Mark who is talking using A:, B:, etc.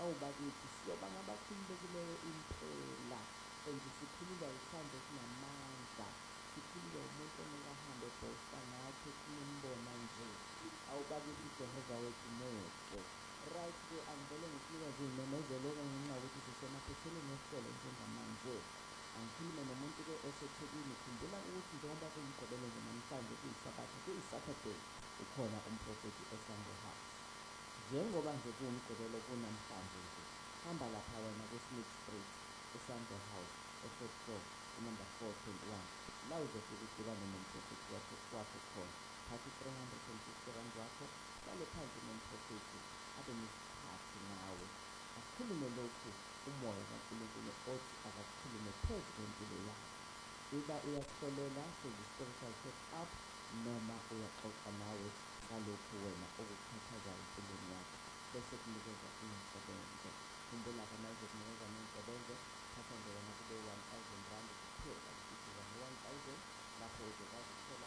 A: Bakithi siyoba ngabakhululekileyo impela and sikhululwa isandla esinamandla, sikhululwa umuntu ongeke ahambe ebhosta ngathi nimbona nje. Bakithi uJehova wethu muhle. Right-ke, angivele ngikunikeze iy'memezelo ngenxa yokuthi sisemaphethelweni esihlelo njengamanje. Angikhulume nomuntu-ke oseThekwini. Khumbula ukuthi njengoba sengigqibele nje namhlanje kuyisabatha, kuyi-Saturday, ukhona umprofethi eSango House. Njengoba nje kuwumgqibelo kunamhlanje nje, hamba lapha wena ku-Smith Street, eSango House, e-Fort Grove, number 421. La uzofika udibane nomprofethi wakho khona. Thatha u-350 rand wakho, hlale phansi nomprofethi, abe nesikhathi nawe. Asikhulume lokhu umoya kaNkulunkulu othi akakukhulume phezu kwempilo yakho. Uba uyasiholela sezi-spiritual check-up noma uyaxoxa nawe ngalokhu wena okukhathazayo empilweni yakho, bese kunikeza iy'nsebenzo. Khumbula-ke uma ezokunikeza ney'nsebenzo, thatha nje wena kube 1,000 rand